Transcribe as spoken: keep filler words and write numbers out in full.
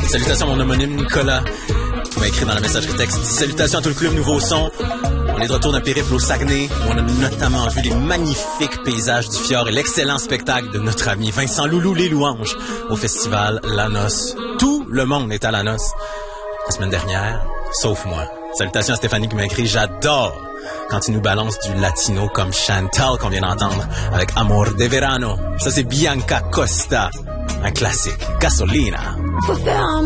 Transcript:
Salutations à mon homonyme Nicolas, qui m'a écrit dans la messagerie texte. Salutations à tout le club Nouveau Son. On est de retour d'un périple au Saguenay, où on a notamment vu les magnifiques paysages du fjord et l'excellent spectacle de notre ami Vincent Loulou les Louanges au festival La Noce. Tout le monde est à La Noce la semaine dernière, sauf moi. Salutations à Stéphanie qui m'a écrit. J'adore quand il nous balance du latino comme Chantal qu'on vient d'entendre avec Amor de Verano. Ça, c'est Bianca Costa, un classique. Gasolina.